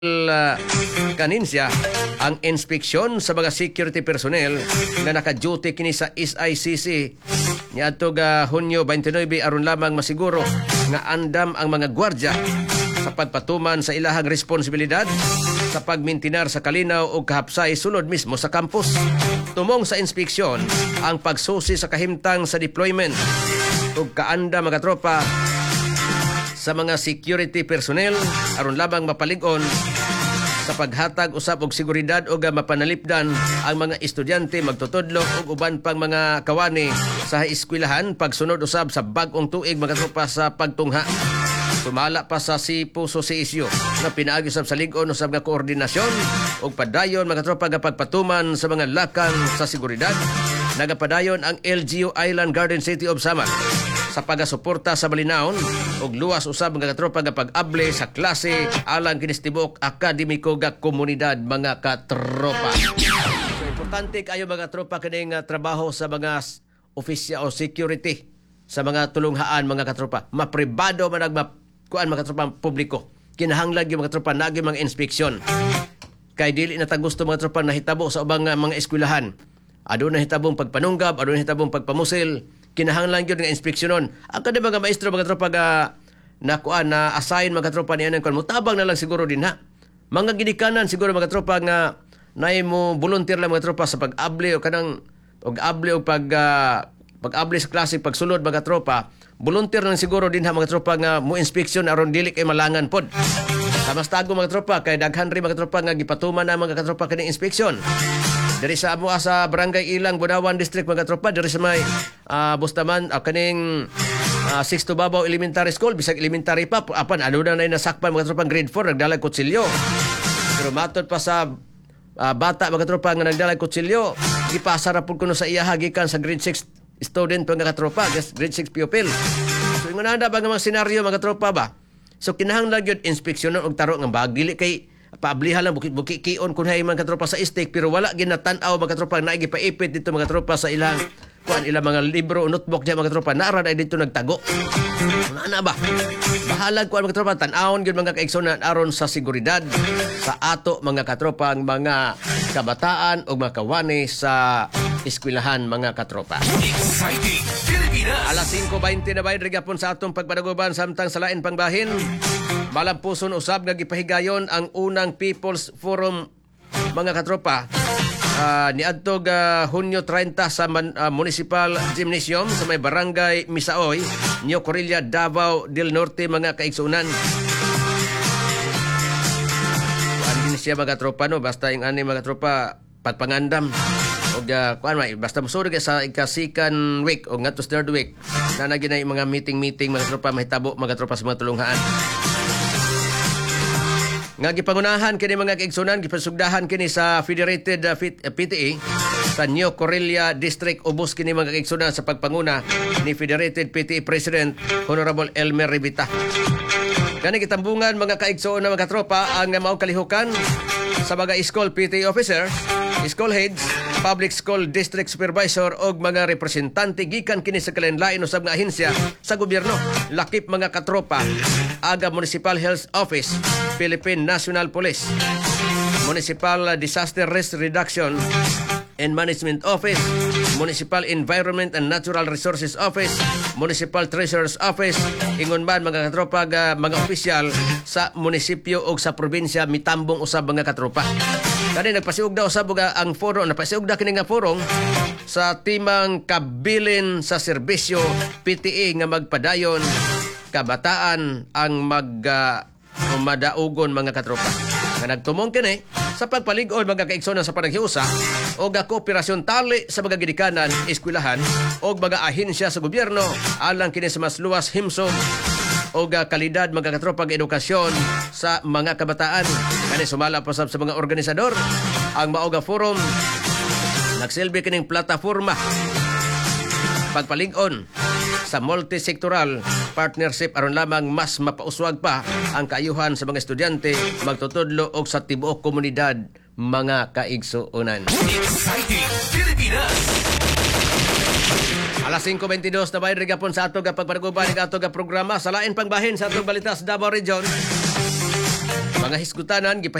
Kaninsya ang inspeksyon sa mga security personnel nga naka-duty kini sa SICC niadtong Hunyo 29 aron lamang masiguro nga andam ang mga gwardya sa pagpatuman sa ilahang responsibilidad sa pagmintinar sa kalinaw o kahapsay sulod mismo sa campus. Tumong sa inspeksyon ang pagsusi sa kahimtang sa deployment ug kaanda mga tropa sa mga security personnel aron lamang mapalig-on sa paghatag usab og seguridad o mapanalipdan ang mga estudyante magtutudlo ug uban pang mga kawani sa eskwelahan pagsunod usab sa bag-ong tuig mga tropa sa pagtungha. Sumala pa sa puso si isyu na pinaagi usab sa lig-on usab nga koordinasyon ug padayon mga tropa nga pagpatuman sa mga lakang sa seguridad. Nagapadayon ang LGU Island Garden City of Samar sa pagasuporta sa balinaon ug luwas usab mga katropa nga pag-able sa klase alang kinis tibuok akademiko nga komunidad mga katropa. So importante kayo mga katropa kining trabaho sa mga ofisya o security sa mga tulunghaan mga katropa. Mapribado man kuan mga katropa publiko. Kinahanglan gyud mga katropa nagi mga inspeksyon. Kay dili na ta gusto mga katropa nahitabo sa ubang mga eskwelahan. Aduna hitabong pagpanunggab, aduna hitabong pagpamusil. Kinahanglan gyud nga inspeksyonon. Ang kada mga maestro mga tropa na assign mga tropa niya nang mutabang na lang siguro din ha. Mga gidikanan siguro mga tropa nga nay mo volunteer lang mga tropa sa pag-able o kanang pag-able o pag-able sa klase pagsulod mga tropa. Volunteer lang siguro din ha mga tropa nga mo inspeksyon aron dili kay malangan pod. Kamastago mga tropa kay daghan ri mga tropa nga gipatuman na mga tropa kining inspeksyon. Dari sa amo sa Barangay Ilang, Bunawan District mga tropa, dari sa may Bustaman, kaning 6 Babaw Elementary School, bisag elementary pa, apan ano na nasakpan mga tropa grade 4, nagdalag kutsilyo. Pero matod pa sa bata mga tropa nga nagdalag kutsilyo, ipasara po kuno sa iya hagikan sa grade 6 student mga tropa, grade 6 pupil. So ingon na ba nga mga senaryo mga tropa ba? So kinahanglan gyud inspeksyonon og taro nga bagili kay paablihan lang bukit kion kun hay mga tropa sa istik pero wala ginatan-aw mga tropa na gipaipit dito mga tropa sa ilang kuan ilang mga libro notebook diya mga tropa naara na dito nagtago. Ana ba? Bahalag kuan mga tropa tan-awon gyud mga kaigsunan aron sa seguridad sa ato mga katropa ang mga kabataan o mga kawani sa eskwelahan mga katropa. Exciting Alas 5:20 na bayad rigapon sa atong pagpadaguban samtang sa lain pangbahin. Malampuson usab nga gipahigayon ang unang People's Forum mga katropa niadtong Hunyo 30 sa Municipal Gymnasium sa may Barangay Misaoy, New Corilla, Davao del Norte mga kaigsunan. Kuan din siya mga tropa no basta yung ani mga tropa pagpangandam og kuan may basta mosurog sa ikasikan week o ngadto third week na naginay mga meeting mga tropa mahitabo mga tropa sa mga tulunghaan. Nga gipangunahan kini mga kaigsunan gipasugdahan kini sa Federated PTA sa New Corilla District ubos kini mga kaigsunan sa pagpanguna ni Federated PTA President Honorable Elmer Revita. Gani kitambungan mga kaigsuon na mga tropa ang maong kalihukan sa mga school PTA officer, school heads, public school district supervisor og mga representante gikan kini sa kalenlain usab nga ahensya sa gobyerno. Lakip mga katropa aga Municipal Health Office, Philippine National Police, Municipal Disaster Risk Reduction and Management Office, Municipal Environment and Natural Resources Office, Municipal Treasurer's Office, ingon man mga katropa mga opisyal sa munisipyo o sa probinsya mitambong usab mga katropa. Kani nagpasiug daw usab ang forum, napasiug da kini nga forum sa timang kabilin sa serbisyo PTA nga magpadayon kabataan ang madaugon mga katropa. Nga nagtumong kini sa pagpalig-on mga kaigsonan sa panaghiusa o kooperasyon tali sa mga gidikanan, eskwelahan o mga ahensya sa gobyerno alang kini sa mas luwas himsog o kalidad mga katropa ng edukasyon sa mga kabataan. Kani sumala pa sa mga organisador ang Maoga Forum nagsilbi kining plataforma pagpalig-on sa multi-sectoral partnership aron lamang mas mapauswag pa ang kaayuhan sa mga estudyante magtutudlo og sa tibuok komunidad mga kaigsuonan. Exciting Pilipinas. Alas 5:22 na bayad rigapon sa atong pagpadaguban ng atong programa sa lain pangbahin sa atong balita sa Davao Region. Mga Mga hisgutanan